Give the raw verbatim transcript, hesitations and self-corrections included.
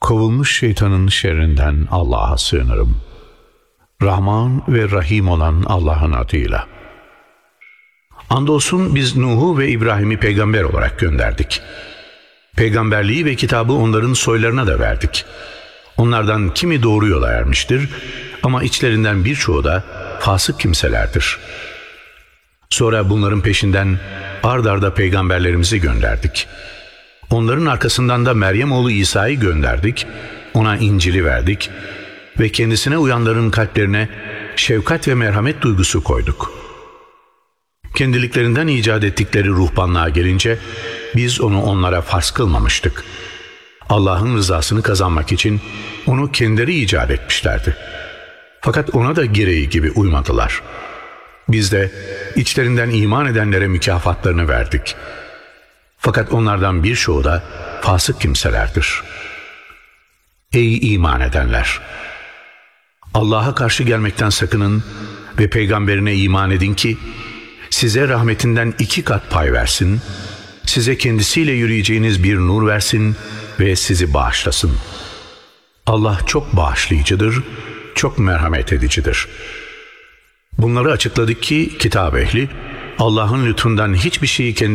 Kovulmuş şeytanın şerrinden Allah'a sığınırım. Rahman ve Rahim olan Allah'ın adıyla. Andolsun biz Nuh'u ve İbrahim'i peygamber olarak gönderdik. Peygamberliği ve kitabı onların soylarına da verdik. Onlardan kimi doğru yola ermiştir ama içlerinden birçoğu da fasık kimselerdir. Sonra bunların peşinden ard arda peygamberlerimizi gönderdik. Onların arkasından da Meryem oğlu İsa'yı gönderdik, ona İncil'i verdik ve kendisine uyanların kalplerine şefkat ve merhamet duygusu koyduk. Kendiliklerinden icat ettikleri ruhbanlığa gelince biz onu onlara farz kılmamıştık. Allah'ın rızasını kazanmak için onu kendileri icat etmişlerdi. Fakat ona da gereği gibi uymadılar. Biz de içlerinden iman edenlere mükafatlarını verdik. Fakat onlardan birçoğu da fasık kimselerdir. Ey iman edenler! Allah'a karşı gelmekten sakının ve peygamberine iman edin ki size rahmetinden iki kat pay versin, size kendisiyle yürüyeceğiniz bir nur versin ve sizi bağışlasın. Allah çok bağışlayıcıdır, çok merhamet edicidir. Bunları açıkladık ki kitap ehli Allah'ın lütfundan hiçbir şeyi kendi